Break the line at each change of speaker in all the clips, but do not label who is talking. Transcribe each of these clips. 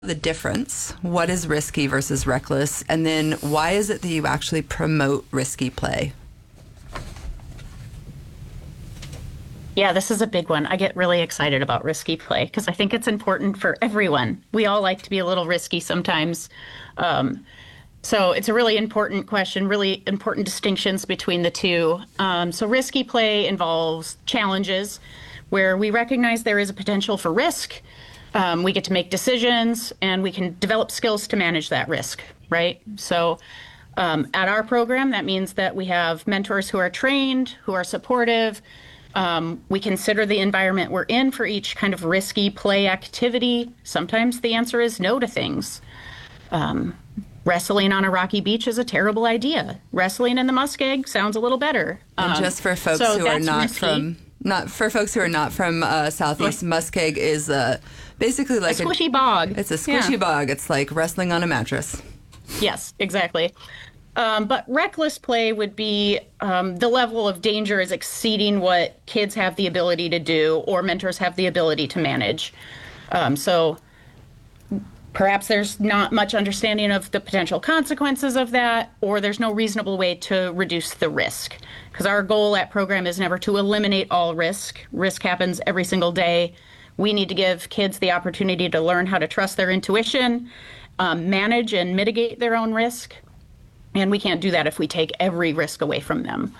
the difference? What is risky versus reckless? And then why is it that you actually promote risky play?
Yeah, this is a big one. I get really excited about risky play because I think it's important for everyone. We all like to be a little risky sometimes. So it's a really important question, really important distinctions between the two. So risky play involves challenges where we recognize there is a potential for risk. We get to make decisions and we can develop skills to manage that risk, right? So at our program, that means that we have mentors who are trained, who are supportive. We consider the environment we're in for each kind of risky play activity. Sometimes the answer is no to things. Wrestling on a rocky beach is a terrible idea. Wrestling in the muskeg sounds a little better.
And just for folks who are not from Southeast, muskeg is basically like
a squishy bog.
It's a squishy bog. It's like wrestling on a mattress.
Yes, exactly. But reckless play would be the level of danger is exceeding what kids have the ability to do or mentors have the ability to manage. So perhaps there's not much understanding of the potential consequences of that, or there's no reasonable way to reduce the risk. Because our goal at program is never to eliminate all risk. Risk happens every single day. We need to give kids the opportunity to learn how to trust their intuition, manage and mitigate their own risk. And we can't do that if we take every risk away from them.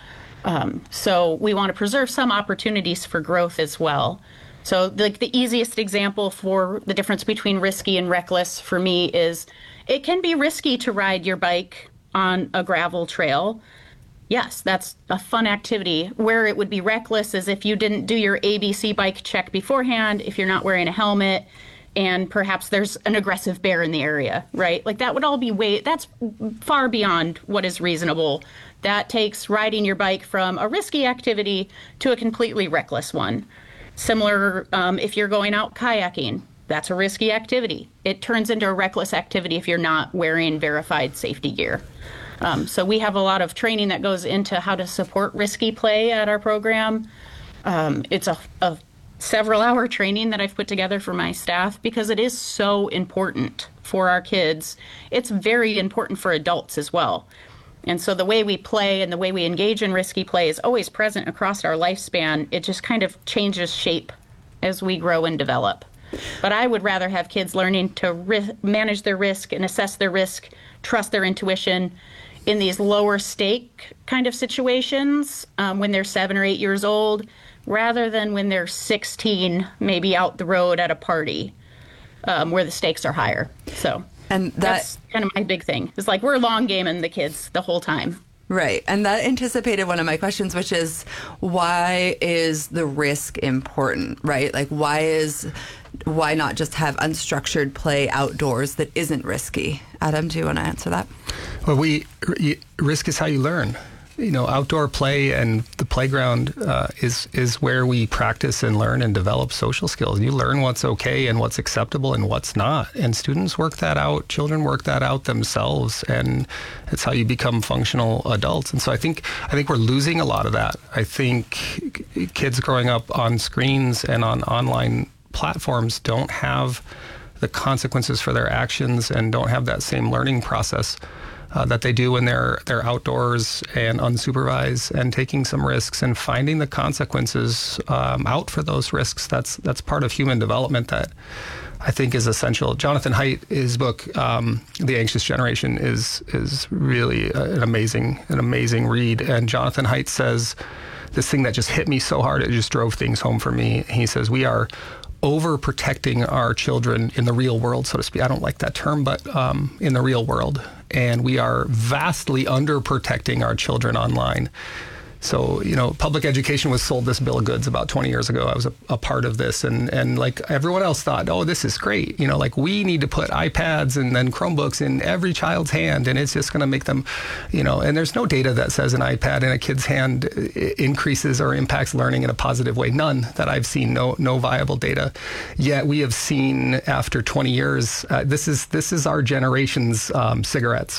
So we want to preserve some opportunities for growth as well. So the easiest example for the difference between risky and reckless for me is it can be risky to ride your bike on a gravel trail. Yes, that's a fun activity. Where it would be reckless is if you didn't do your ABC bike check beforehand, if you're not wearing a helmet, and perhaps there's an aggressive bear in the area, right? Like that would all be that's far beyond what is reasonable. That takes riding your bike from a risky activity to a completely reckless one. Similar, if you're going out kayaking, that's a risky activity. It turns into a reckless activity if you're not wearing verified safety gear. So we have a lot of training that goes into how to support risky play at our program. It's a several-hour training that I've put together for my staff because it is so important for our kids. It's very important for adults as well. And so the way we play and the way we engage in risky play is always present across our lifespan. It just kind of changes shape as we grow and develop. But I would rather have kids learning to manage their risk and assess their risk, trust their intuition in these lower stake kind of situations when they're 7 or 8 years old, rather than when they're 16, maybe out the road at a party where the stakes are higher. So. And that's kind of my big thing. It's like we're long gaming the kids the whole time.
Right. And that anticipated one of my questions, which is why is the risk important, right? Like why not just have unstructured play outdoors that isn't risky? Adam, do you want to answer that?
Well, risk is how you learn. Outdoor play and the playground is where we practice and learn and develop social skills. You learn what's okay and what's acceptable and what's not. And students work that out. Children work that out themselves. And it's how you become functional adults. And so I think we're losing a lot of that. I think kids growing up on screens and on online platforms don't have the consequences for their actions and don't have that same learning process that they do when they're outdoors and unsupervised and taking some risks and finding the consequences out for those risks. That's part of human development that I think is essential. Jonathan Haidt, his book, The Anxious Generation, is really an amazing read. And Jonathan Haidt says this thing that just hit me so hard, it just drove things home for me. He says, we are overprotecting our children in the real world, so to speak. I don't like that term, but in the real world. And we are vastly underprotecting our children online. So, public education was sold this bill of goods about 20 years ago. I was a part of this. And like everyone else thought, oh, this is great. Like we need to put iPads and then Chromebooks in every child's hand. And it's just going to make them, and there's no data that says an iPad in a kid's hand increases or impacts learning in a positive way. None that I've seen, no viable data. Yet we have seen after 20 years, this is our generation's cigarettes.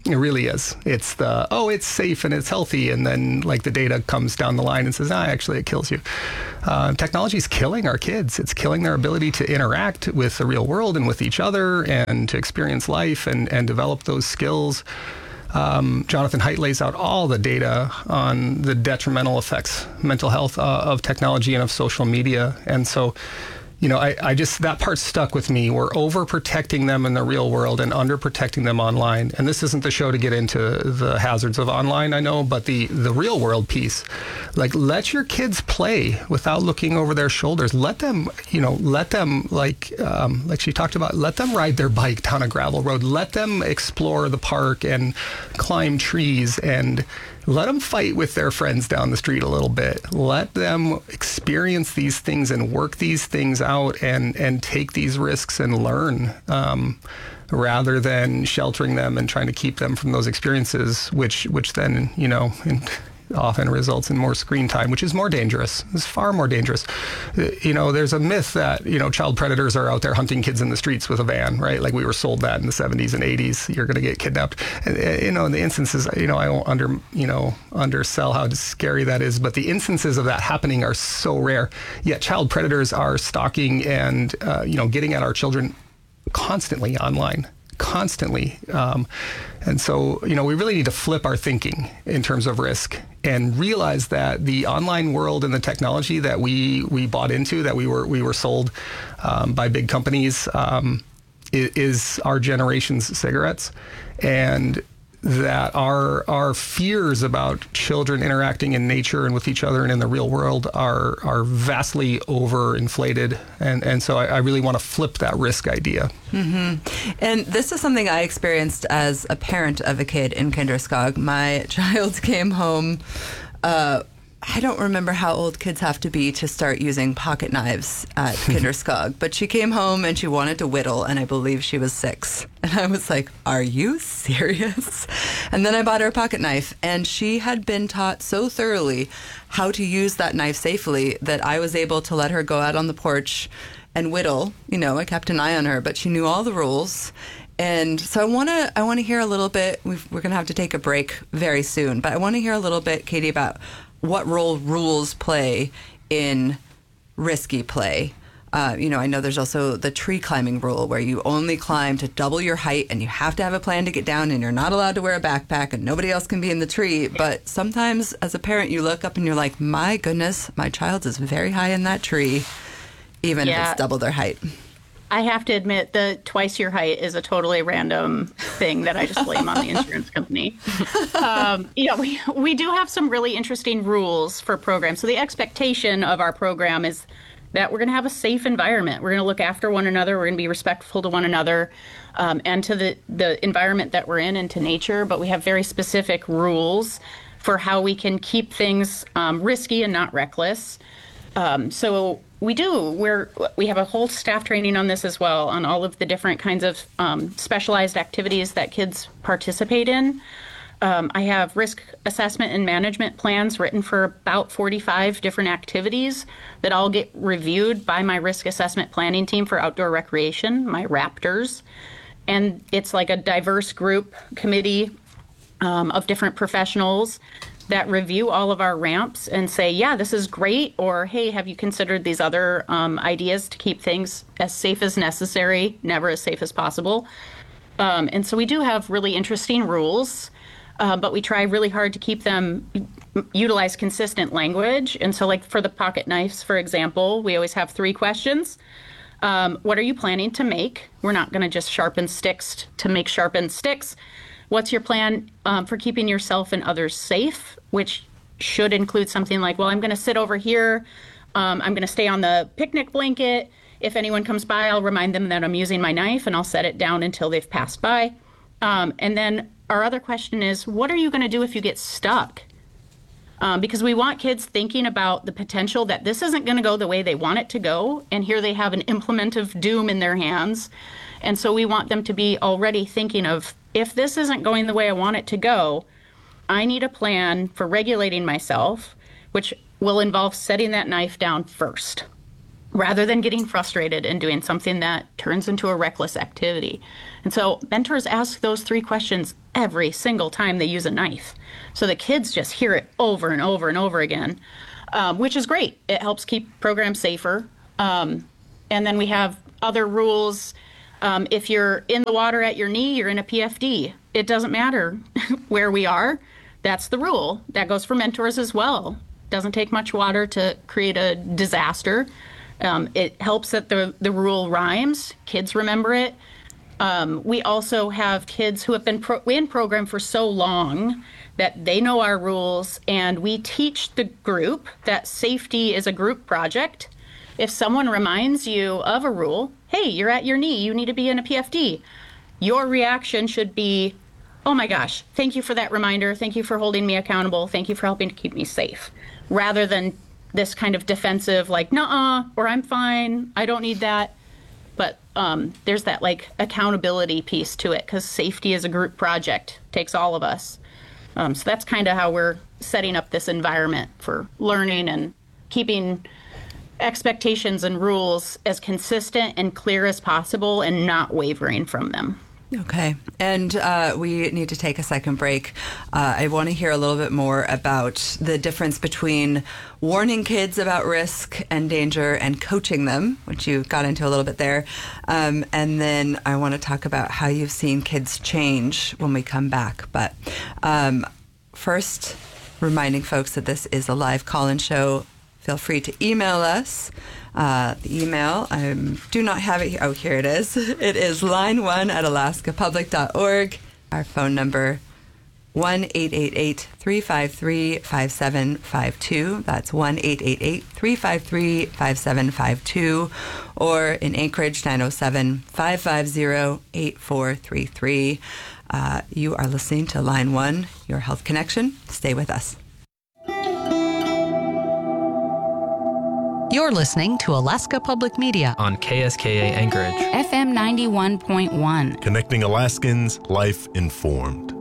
It really is. It's it's safe and it's healthy. And then like the data comes down the line and says, actually it kills you. Technology is killing our kids. It's killing their ability to interact with the real world and with each other and to experience life and develop those skills. Jonathan Haidt lays out all the data on the detrimental effects, mental health of technology and of social media. And so, I just, that part stuck with me. We're overprotecting them in the real world and underprotecting them online. And this isn't the show to get into the hazards of online, I know, but the real world piece, like let your kids play without looking over their shoulders. Let them, like she talked about, let them ride their bike down a gravel road. Let them explore the park and climb trees and let them fight with their friends down the street a little bit. Let them experience these things and work these things out and take these risks and learn rather than sheltering them and trying to keep them from those experiences, which then, often results in more screen time, which is more dangerous. It's far more dangerous. There's a myth that, child predators are out there hunting kids in the streets with a van, right? Like we were sold that in the 70s and 80s. You're going to get kidnapped. And, in the instances, I won't undersell how scary that is, but the instances of that happening are so rare. Yet child predators are stalking and, getting at our children constantly online. Constantly. And so, we really need to flip our thinking in terms of risk and realize that the online world and the technology that we bought into, that we were sold by big companies, is our generation's cigarettes. And that our fears about children interacting in nature and with each other and in the real world are vastly overinflated. And so I really want to flip that risk idea.
Mm-hmm. And this is something I experienced as a parent of a kid in Kinderskog. My child came home. I don't remember how old kids have to be to start using pocket knives at Kinderskog, but she came home and she wanted to whittle, and I believe she was 6. And I was like, are you serious? And then I bought her a pocket knife, and she had been taught so thoroughly how to use that knife safely that I was able to let her go out on the porch and whittle. I kept an eye on her, but she knew all the rules. And so I want to hear a little bit. We're going to have to take a break very soon, but I want to hear a little bit, Katie, about what role rules play in risky play. I know there's also the tree climbing rule where you only climb to double your height and you have to have a plan to get down and you're not allowed to wear a backpack and nobody else can be in the tree. But sometimes as a parent, you look up and you're like, my goodness, my child is very high in that tree, even if it's double their height.
I have to admit the twice your height is a totally random thing that I just blame on the insurance company. We do have some really interesting rules for programs. So the expectation of our program is that we're going to have a safe environment. We're going to look after one another. We're going to be respectful to one another and to the environment that we're in and to nature. But we have very specific rules for how we can keep things risky and not reckless. So we have a whole staff training on this as well, on all of the different kinds of specialized activities that kids participate in. I have risk assessment and management plans written for about 45 different activities that all get reviewed by my risk assessment planning team for outdoor recreation, my Raptors. And it's like a diverse group committee of different professionals that review all of our ramps and say, yeah, this is great, or hey, have you considered these other ideas to keep things as safe as necessary, never as safe as possible. And so we do have really interesting rules, but we try really hard to keep them, utilize consistent language. And so like for the pocket knives, for example, we always have 3 questions. What are you planning to make? We're not going to just sharpen sticks to make sharpened sticks. What's your plan for keeping yourself and others safe, which should include something like, well, I'm going to sit over here. I'm going to stay on the picnic blanket. If anyone comes by, I'll remind them that I'm using my knife and I'll set it down until they've passed by. And then our other question is, what are you going to do if you get stuck? Because we want kids thinking about the potential that this isn't going to go the way they want it to go. And here they have an implement of doom in their hands. And so we want them to be already thinking of, if this isn't going the way I want it to go, I need a plan for regulating myself, which will involve setting that knife down first. rather than getting frustrated and doing something that turns into a reckless activity. And so mentors ask those 3 questions every single time they use a knife. So the kids just hear it over and over and over again, which is great. It helps keep programs safer. And then we have other rules. If you're in the water at your knee, you're in a PFD. It doesn't matter where we are. That's the rule. That goes for mentors as well. Doesn't take much water to create a disaster. It helps that the rule rhymes. Kids remember it. We also have kids who have been in program for so long that they know our rules, and we teach the group that safety is a group project. If someone reminds you of a rule, hey, you're at your knee, you need to be in a PFD, your reaction should be, oh my gosh, thank you for that reminder. Thank you for holding me accountable. Thank you for helping to keep me safe. Rather than this kind of defensive, like, nuh-uh, or I'm fine, I don't need that. But there's that like accountability piece to it, because safety is a group project, takes all of us. So that's kind of how we're setting up this environment for learning and keeping expectations and rules as consistent and clear as possible and not wavering from them.
Okay. And we need to take a second break. I want to hear a little bit more about the difference between warning kids about risk and danger and coaching them, which you got into a little bit there. And then I want to talk about how you've seen kids change when we come back. But first, reminding folks that this is a live call-in show. Feel free to email us. The email, I do not have it here. Oh, here it is. It is line1@alaskapublic.org. Our phone number, 1-888-353-5752. That's 1-888-353-5752. Or in Anchorage, 907-550-8433. You are listening to Line 1, Your Health Connection. Stay with us.
You're listening to Alaska Public Media
on KSKA Anchorage,
FM 91.1.
Connecting Alaskans, life informed.